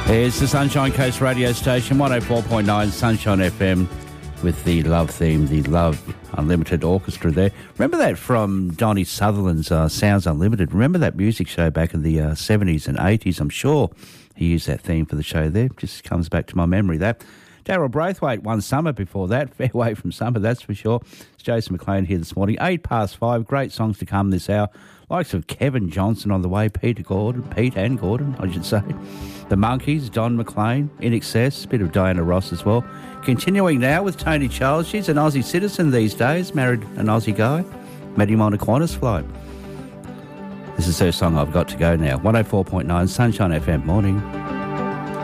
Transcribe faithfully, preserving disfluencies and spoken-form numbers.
It's the Sunshine Coast radio station, one oh four point nine Sunshine F M, with the Love theme, the Love Unlimited Orchestra there. Remember that from Donny Sutherland's uh, Sounds Unlimited? Remember that music show back in the uh, seventies and eighties? I'm sure he used that theme for the show there. Just comes back to my memory, that. Daryl Braithwaite won Summer before that. Fair way from Summer, that's for sure. It's Jason McLean here this morning. Eight past five. Great songs to come this hour. Likes of Kevin Johnson on the way. Peter Gordon. Pete and Gordon, I should say. The Monkees, Don McLean, In Excess, bit of Diana Ross as well. Continuing now with Tony Charles. She's an Aussie citizen these days, married an Aussie guy. Met him on a Qantas flight. This is her song, I've Got to Go Now. one oh four point nine Sunshine F M, morning.